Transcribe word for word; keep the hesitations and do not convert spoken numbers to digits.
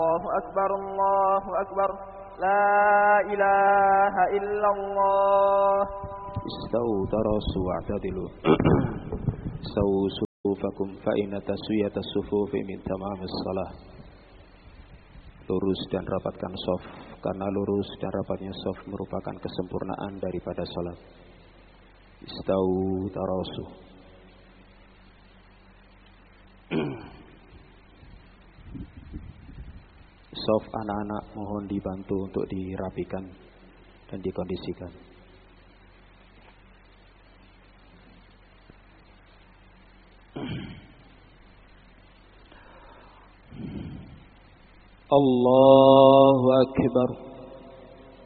الله أكبر الله أكبر لا إله إلا الله. استووا تراصوا واعتدلوا سووا صفوفكم فإن تسوية الصفوف من تمام الصلاة. Lurus dan rapatkan shaf, karena lurus dan rapatnya shaf merupakan kesempurnaan daripada salat. Istau tarasu. Shaf anak-anak mohon dibantu untuk dirapikan dan dikondisikan. Allahu Akbar.